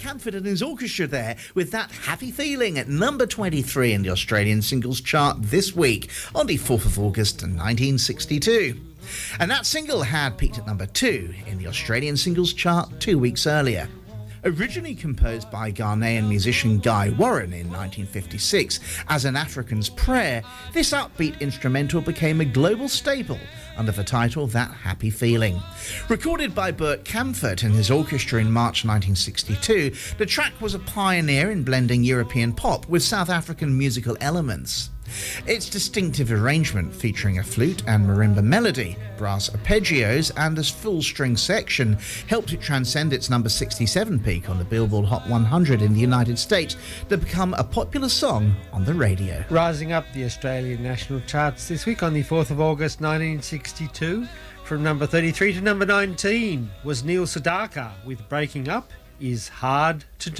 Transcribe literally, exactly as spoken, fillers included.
Camford and his orchestra there with that Happy Feeling at number twenty-three in the Australian singles chart this week on the fourth of August nineteen sixty-two. And that single had peaked at number two in the Australian singles chart two weeks earlier. Originally composed by Ghanaian musician Guy Warren in nineteen fifty-six as An African's Prayer, this upbeat instrumental became a global staple under the title That Happy Feeling. Recorded by Bert Camford and his orchestra in March nineteen sixty-two, the track was a pioneer in blending European pop with South African musical elements. Its distinctive arrangement, featuring a flute and marimba melody, brass arpeggios and a full string section, helped it transcend its number sixty-seven peak on the Billboard Hot one hundred in the United States to become a popular song on the radio. Rising up the Australian national charts this week on the fourth of August nineteen sixty-two, from number thirty-three to number nineteen was Neil Sedaka with Breaking Up Is Hard to Do.